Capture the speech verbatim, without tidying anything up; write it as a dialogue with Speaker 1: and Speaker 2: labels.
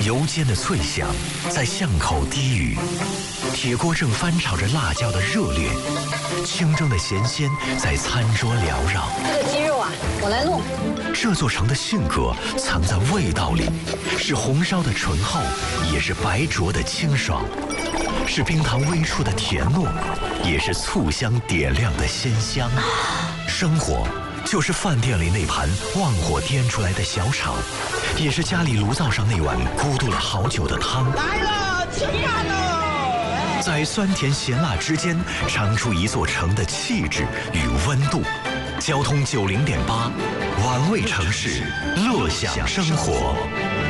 Speaker 1: 油煎的脆香在巷口低语，铁锅正翻炒着辣椒的热烈，清蒸的咸鲜在餐桌缭绕。
Speaker 2: 这个鸡肉啊，我来弄。
Speaker 1: 这座城的性格藏在味道里，是红烧的醇厚，也是白灼的清爽，是冰糖微出的甜糯，也是醋香点亮的鲜香。生活就是饭店里那盘旺火颠出来的小炒，也是家里炉灶上那碗咕嘟了好久的汤。
Speaker 3: 来了，吃饭喽！
Speaker 1: 在酸甜咸辣之间，尝出一座城的气质与温度。交通九零点八，玩味城市，乐享生活。